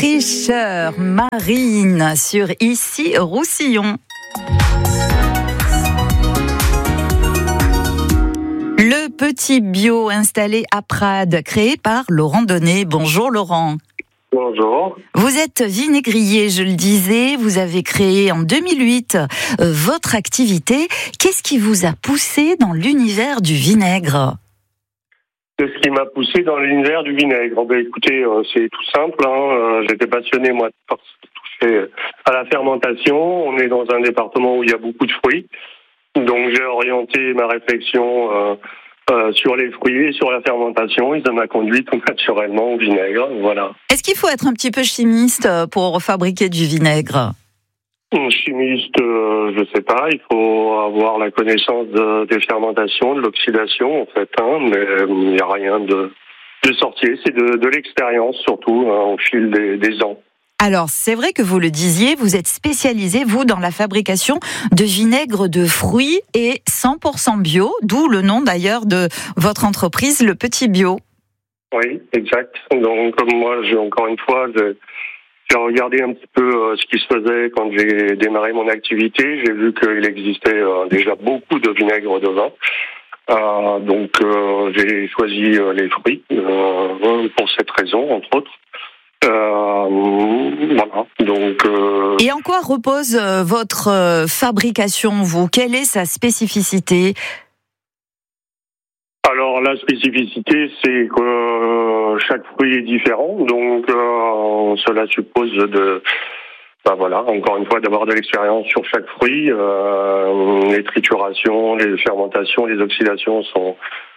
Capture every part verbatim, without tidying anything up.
Tricheur Marine sur Ici Roussillon. Le petit bio installé à Prades, créé par Laurent Donnet. Bonjour Laurent. Bonjour. Vous êtes vinaigrier, je le disais. Vous avez créé en deux mille huit euh, votre activité. Qu'est-ce qui vous a poussé dans l'univers du vinaigre ? Qu'est-ce qui m'a poussé dans l'univers du vinaigre ? Ben, écoutez, euh, c'est tout simple. Hein. Euh, j'étais passionné, moi, par toucher à la fermentation. On est dans un département où il y a beaucoup de fruits. Donc, j'ai orienté ma réflexion euh, euh, sur les fruits et sur la fermentation. Et ça m'a conduit tout naturellement au vinaigre. Voilà. Est-ce qu'il faut être un petit peu chimiste pour fabriquer du vinaigre ? Chimiste, euh, je sais pas. Il faut avoir la connaissance de, des fermentations, de l'oxydation, en fait. Hein, mais il n'y a rien de, de sorcier. C'est de, de l'expérience, surtout, hein, au fil des, des ans. Alors, c'est vrai que vous le disiez, vous êtes spécialisé, vous, dans la fabrication de vinaigre de fruits et cent pour cent bio, d'où le nom d'ailleurs de votre entreprise, Le Petit Bio. Oui, exact. Donc, comme moi, j'ai encore une fois, j'ai, j'ai regardé un petit peu euh, ce qui se faisait quand j'ai démarré mon activité. J'ai vu qu'il existait euh, déjà beaucoup de vinaigre de vin. Euh, donc, euh, j'ai choisi euh, les fruits euh, pour cette raison, entre autres. Euh, voilà. Donc. Euh... Et en quoi repose euh, votre euh, fabrication, vous ? Quelle est sa spécificité ? Alors la spécificité, c'est que euh, chaque fruit est différent, donc euh, cela suppose de, ben voilà, encore une fois, d'avoir de l'expérience sur chaque fruit. Euh, les triturations, les fermentations, les oxydations sont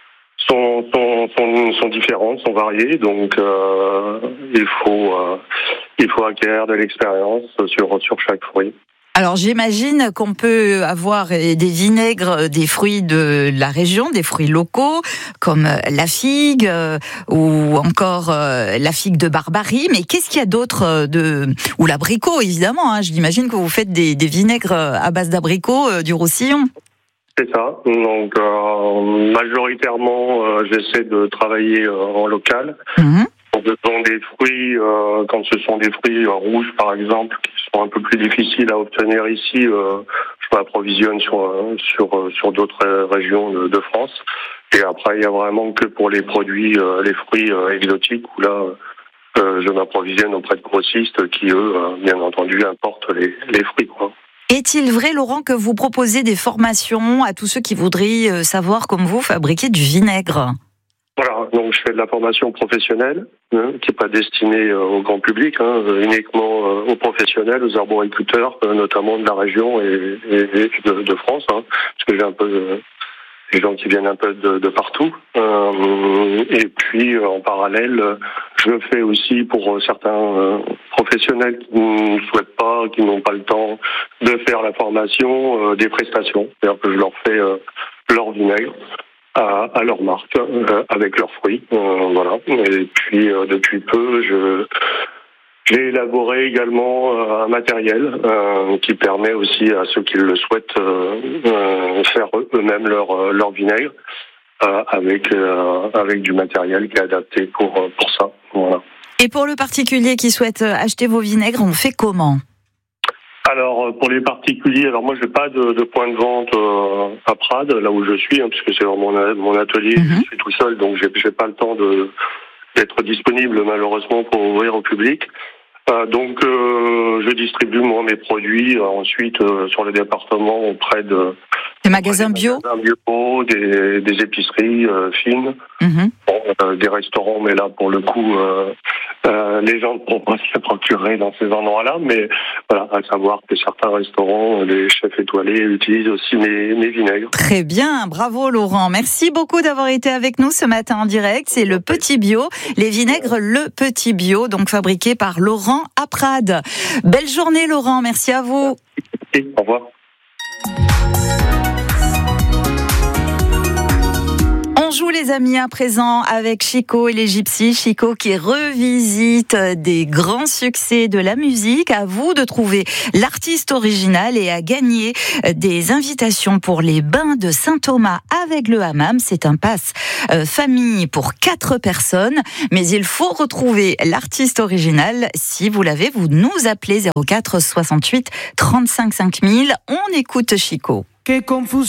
sont sont sont, sont différentes, sont variées, donc euh, il faut euh, il faut acquérir de l'expérience sur sur chaque fruit. Alors j'imagine qu'on peut avoir des vinaigres, des fruits de la région, des fruits locaux, comme la figue euh, ou encore euh, la figue de Barbarie. Mais qu'est-ce qu'il y a d'autre de ou l'abricot évidemment. Hein, j'imagine que vous faites des, des vinaigres à base d'abricot euh, du Roussillon. C'est ça. Donc euh, majoritairement, euh, j'essaie de travailler euh, en local. Mmh. Ce sont des fruits, euh, quand ce sont des fruits euh, rouges par exemple, qui sont un peu plus difficiles à obtenir ici, euh, je m'approvisionne sur euh, sur euh, sur d'autres régions de, de France. Et après, il y a vraiment que pour les produits, euh, les fruits euh, exotiques, où là, euh, je m'approvisionne auprès de grossistes qui, eux, euh, bien entendu, importent les, les fruits, quoi. Est-il vrai, Laurent, que vous proposez des formations à tous ceux qui voudraient savoir, comme vous, fabriquer du vinaigre ? Voilà, donc je fais de la formation professionnelle, hein, qui n'est pas destinée euh, au grand public, hein, uniquement euh, aux professionnels, aux arboriculteurs, euh, notamment de la région et, et, et de, de France, hein, parce que j'ai un peu euh, des gens qui viennent un peu de, de partout. Euh, et puis euh, en parallèle, je fais aussi pour certains euh, professionnels qui ne souhaitent pas, qui n'ont pas le temps de faire la formation, euh, des prestations, c'est-à-dire que je leur fais euh, leur vinaigre. À, à leur marque, euh, avec leurs fruits, euh, voilà. Et puis euh, depuis peu, je j'ai élaboré également euh, un matériel euh, qui permet aussi à ceux qui le souhaitent euh, euh, faire eux-mêmes leur leur vinaigre euh, avec euh, avec du matériel qui est adapté pour pour ça. Voilà. Et pour le particulier qui souhaite acheter vos vinaigres, on fait comment ? Alors pour les particuliers, alors moi je n'ai pas de, de point de vente euh, à Prades, là où je suis, hein, puisque c'est mon, mon atelier, mm-hmm. Je suis tout seul, donc j'ai, j'ai pas le temps de d'être disponible malheureusement pour ouvrir au public. Euh, donc euh, je distribue moi mes produits euh, ensuite euh, sur le département auprès de des magasins bio, des, magasins bio, des, des épiceries euh, fines, mm-hmm. bon, euh, des restaurants, mais là pour le coup euh, euh, les gens ne pourront pas se procurer dans ces endroits-là, mais voilà, à savoir que certains restaurants, les chefs étoilés utilisent aussi mes, mes vinaigres. Très bien, bravo Laurent, merci beaucoup d'avoir été avec nous ce matin en direct. C'est Le Petit Bio, les vinaigres Le Petit Bio, donc fabriqués par Laurent à Prades. Belle journée Laurent, merci à vous. Merci, au revoir. joue les amis à présent avec Chico et les Gypsies. Chico qui revisite des grands succès de la musique. À vous de trouver l'artiste original et à gagner des invitations pour les bains de Saint-Thomas avec le hammam. C'est un pass euh, famille pour quatre personnes. Mais il faut retrouver l'artiste original. Si vous l'avez, vous nous appelez zéro quatre soixante-huit trente-cinq cinq mille. On écoute Chico.